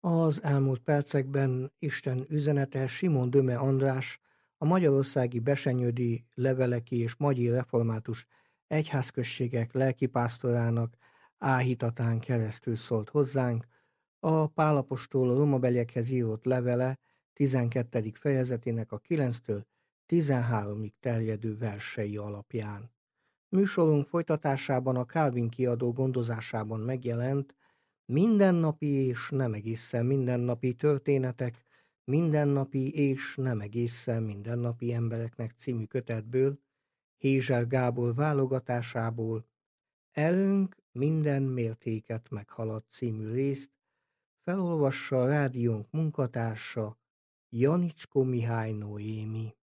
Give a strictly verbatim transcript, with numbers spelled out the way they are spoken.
Az elmúlt percekben Isten üzenete Simon Döme András, a magyarországi besenyődi leveleki és magyi református egyházközségek lelkipásztorának áhítatán keresztül szólt hozzánk, a Pál apostol a rómabeliekhez írott levele tizenkettedik fejezetének a kilenctől tizenháromig terjedő versei alapján. Műsorunk folytatásában a Calvin kiadó gondozásában megjelent Mindennapi és nem egészen mindennapi történetek, mindennapi és nem egészen mindennapi embereknek című kötetből, Hézser Gábor válogatásából Erőnk minden mértéket meghalad című részt felolvassa a rádiónk munkatársa, Janicskó Mihály Noémi.